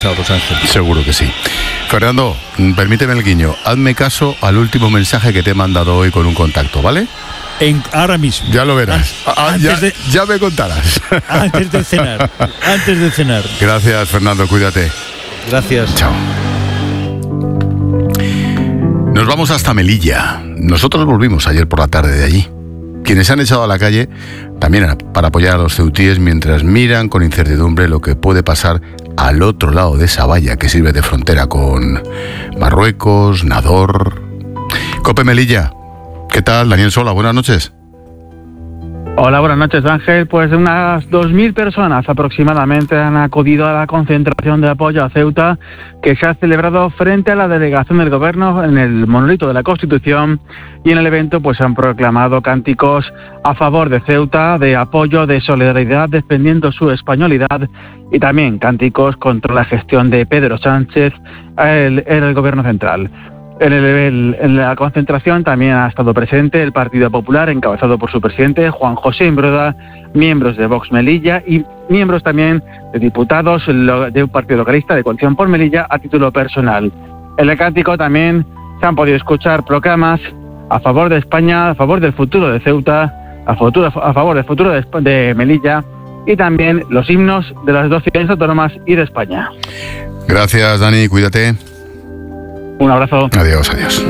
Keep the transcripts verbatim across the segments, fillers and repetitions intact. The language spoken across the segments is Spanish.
Seguro que sí. Fernando, permíteme el guiño. Hazme caso al último mensaje que te he mandado hoy con un contacto, ¿vale? En, ahora mismo. Ya lo verás. Ah, ya, de, ya me contarás. Antes de cenar. Antes de cenar. Gracias, Fernando. Cuídate. Gracias. Chao. Nos vamos hasta Melilla. Nosotros volvimos ayer por la tarde de allí. Quienes se han echado a la calle también para apoyar a los ceutíes mientras miran con incertidumbre lo que puede pasar al otro lado de esa valla que sirve de frontera con Marruecos, Nador. Cope Melilla, ¿qué tal? Daniel Sola, buenas noches. Hola, buenas noches, Ángel. Pues unas dos mil personas aproximadamente han acudido a la concentración de apoyo a Ceuta que se ha celebrado frente a la delegación del Gobierno en el monolito de la Constitución, y en el evento pues han proclamado cánticos a favor de Ceuta, de apoyo, de solidaridad, defendiendo su españolidad, y también cánticos contra la gestión de Pedro Sánchez en el, el Gobierno central. En, el, en la concentración también ha estado presente el Partido Popular, encabezado por su presidente, Juan José Imbroda, miembros de Vox Melilla y miembros también de diputados de un partido localista de Coalición por Melilla a título personal. En el cántico también se han podido escuchar proclamas a favor de España, a favor del futuro de Ceuta, a, futuro, a favor del futuro de, de Melilla, y también los himnos de las dos ciudades autónomas y de España. Gracias, Dani, cuídate. Un abrazo. Adiós, adiós.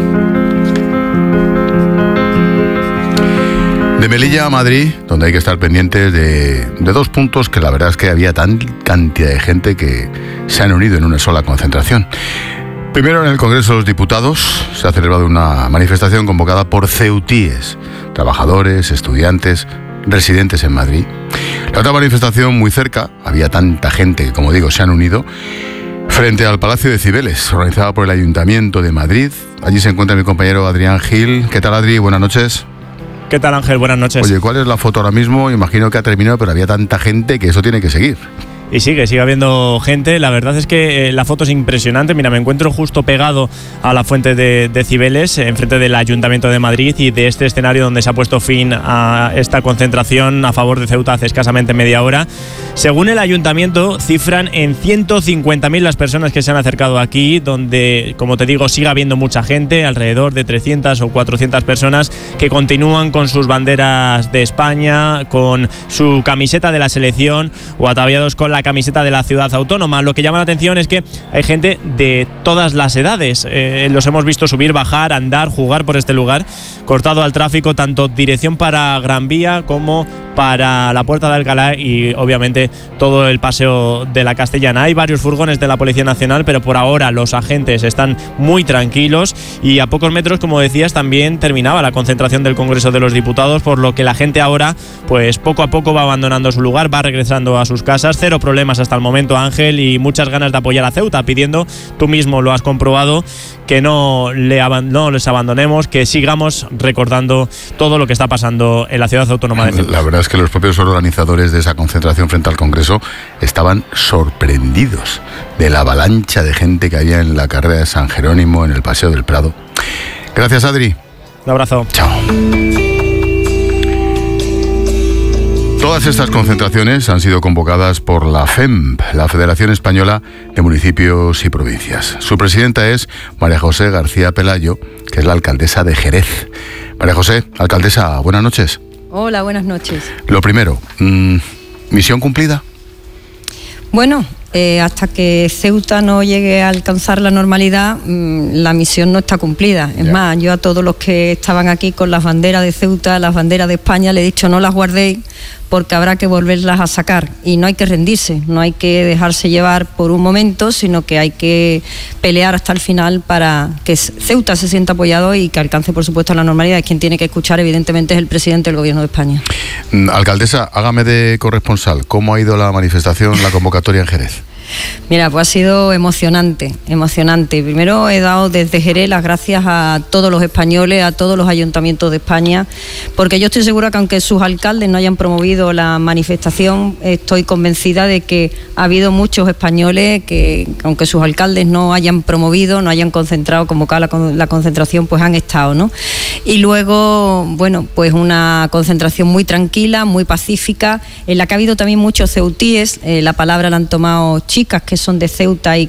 De Melilla a Madrid, donde hay que estar pendientes de, de dos puntos que la verdad es que había tan cantidad de gente que se han unido en una sola concentración. Primero, en el Congreso de los Diputados se ha celebrado una manifestación convocada por ceutíes, trabajadores, estudiantes, residentes en Madrid. La otra manifestación muy cerca, había tanta gente que, como digo, se han unido, frente al Palacio de Cibeles, organizada por el Ayuntamiento de Madrid. Allí se encuentra mi compañero Adrián Gil. ¿Qué tal, Adri? Buenas noches. ¿Qué tal, Ángel? Buenas noches. Oye, ¿cuál es la foto ahora mismo? Imagino que ha terminado, pero había tanta gente que eso tiene que seguir. Y sigue, sigue habiendo gente. La verdad es que eh, la foto es impresionante. Mira, me encuentro justo pegado a la fuente de, de Cibeles, enfrente del Ayuntamiento de Madrid, y de este escenario donde se ha puesto fin a esta concentración a favor de Ceuta hace escasamente media hora. Según el Ayuntamiento, cifran en ciento cincuenta mil las personas que se han acercado aquí, donde, como te digo, sigue habiendo mucha gente, alrededor de trescientas o cuatrocientas personas que continúan con sus banderas de España, con su camiseta de la selección o ataviados con la camiseta de la ciudad autónoma. Lo que llama la atención es que hay gente de todas las edades. Eh, los hemos visto subir, bajar, andar, jugar por este lugar, cortado al tráfico, tanto dirección para Gran Vía como para la Puerta de Alcalá y obviamente todo el paseo de la Castellana. Hay varios furgones de la Policía Nacional, pero por ahora los agentes están muy tranquilos, y a pocos metros, como decías, también terminaba la concentración del Congreso de los Diputados, por lo que la gente ahora pues poco a poco va abandonando su lugar, va regresando a sus casas. Cero problemas hasta el momento, Ángel, y muchas ganas de apoyar a Ceuta, pidiendo, tú mismo lo has comprobado, que no, le ab- no les abandonemos, que sigamos recordando todo lo que está pasando en la ciudad autónoma de Ceuta. La verdad es que los propios organizadores de esa concentración frente al Congreso estaban sorprendidos de la avalancha de gente que había en la carrera de San Jerónimo, en el Paseo del Prado. Gracias, Adri. Un abrazo. Chao. Todas estas concentraciones han sido convocadas por la F E M P, la Federación Española de Municipios y Provincias. Su presidenta es María José García Pelayo, que es la alcaldesa de Jerez. María José, alcaldesa, buenas noches. Hola, buenas noches. Lo primero, ¿mmm, misión cumplida? Bueno, eh, hasta que Ceuta no llegue a alcanzar la normalidad, mmm, la misión no está cumplida. Es ya. más, yo a todos los que estaban aquí con las banderas de Ceuta, las banderas de España, le he dicho no las guardéis, porque habrá que volverlas a sacar, y no hay que rendirse, no hay que dejarse llevar por un momento, sino que hay que pelear hasta el final para que Ceuta se sienta apoyado y que alcance, por supuesto, la normalidad. Y quien tiene que escuchar, evidentemente, es el presidente del Gobierno de España. Alcaldesa, hágame de corresponsal. ¿Cómo ha ido la manifestación, la convocatoria en Jerez? Mira, pues ha sido emocionante, emocionante. Primero he dado desde Jerez las gracias a todos los españoles, a todos los ayuntamientos de España, porque yo estoy segura que aunque sus alcaldes no hayan promovido la manifestación, estoy convencida de que ha habido muchos españoles que, aunque sus alcaldes no hayan promovido, no hayan concentrado, convocado la, la concentración, pues han estado, ¿no? Y luego, bueno, pues una concentración muy tranquila, muy pacífica, en la que ha habido también muchos ceutíes. Eh, la palabra la han tomado chicos, chicas que son de Ceuta y